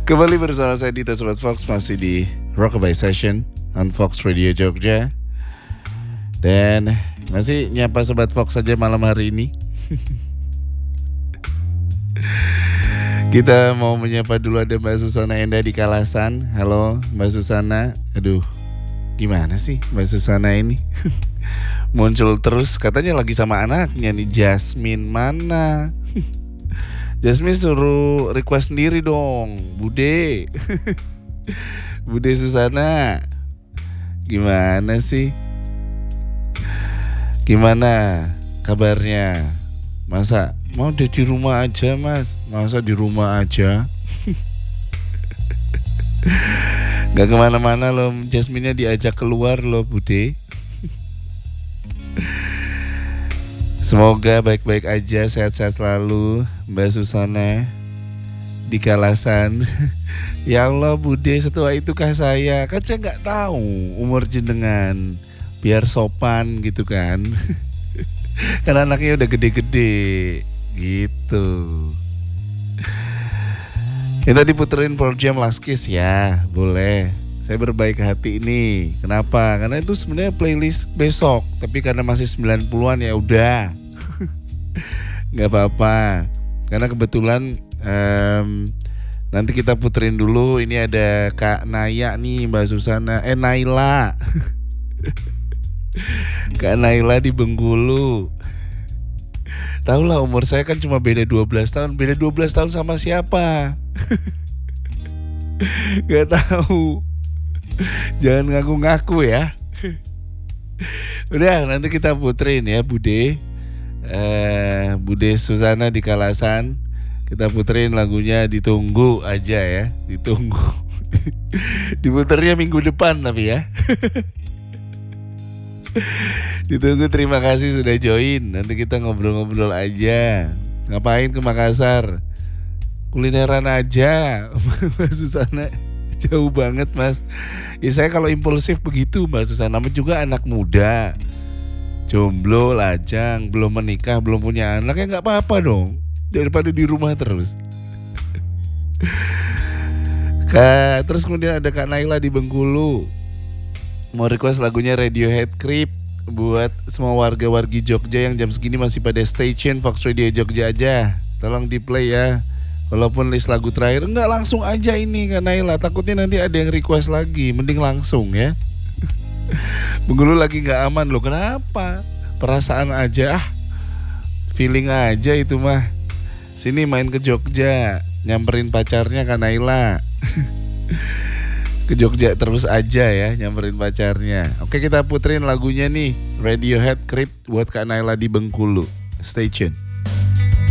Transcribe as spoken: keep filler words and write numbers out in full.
Kembali bersama saya Dito Sobat Fox, masih di Rockabye Session on Fox Radio Jogja. Dan masih nyapa Sobat Fox saja malam hari ini. Kita mau menyapa dulu, ada Mbak Susana Endah di Kalasan. Halo Mbak Susana. Aduh, gimana sih Mbak Susana ini? Muncul terus, katanya lagi sama anaknya nih, Jasmine. Mana? Jasmine suruh request sendiri dong, Bude. Bude Susana. Gimana sih? Gimana kabarnya? Masa mau udah di rumah aja, Mas? Masa di rumah aja? Gak kemana-mana loh, Jasmine-nya diajak keluar loh, Bude. Semoga baik-baik aja, sehat-sehat selalu Mbak Susana di Kalasan. Ya Allah, Bude, setua itukah saya? Kan saya gak tahu umur jenengan, biar sopan gitu kan. Karena anaknya udah gede-gede gitu. Kita diputerin Pearl Jam Last Kiss ya, boleh. Saya berbaik hati ini. Kenapa? Karena itu sebenarnya playlist besok, tapi karena masih sembilan puluhan ya udah. Gak apa-apa. Karena kebetulan um, nanti kita puterin dulu. Ini ada Kak Naya nih, Mbak Susana. Eh Naila. Kak Naila di Bengkulu. Tahu lah, umur saya kan cuma beda dua belas tahun. Beda dua belas tahun sama siapa? Gak tahu. Jangan ngaku-ngaku ya. Udah, nanti kita puterin ya, Bude. eh, Bude Susana di Kalasan. Kita puterin lagunya, ditunggu aja ya. Ditunggu. Diputernya minggu depan tapi ya. Ditunggu, terima kasih sudah join. Nanti kita ngobrol-ngobrol aja. Ngapain ke Makassar? Kulineran aja. Mbak Susana, jauh banget Mas. Ya saya kalau impulsif begitu Mbak Susana. Namanya juga anak muda, jomblo, lajang, belum menikah, belum punya anak, ya gak apa-apa dong, daripada di rumah terus. Kak, terus kemudian ada Kak Naila di Bengkulu, mau request lagunya Radiohead Creep buat semua warga-wargi Jogja yang jam segini masih pada stay tune Fox Radio Jogja aja. Tolong di play ya. Walaupun list lagu terakhir, enggak, langsung aja ini Kak Naila. Takutnya nanti ada yang request lagi. Mending langsung ya. Bengkulu lagi gak aman loh. Kenapa? Perasaan aja, ah, feeling aja itu mah. Sini main ke Jogja, nyamperin pacarnya Kak Naila. Ke Jogja terus aja ya, nyamperin pacarnya. Oke, kita puterin lagunya nih, Radiohead Creep buat Kak Naila di Bengkulu. Stay tune.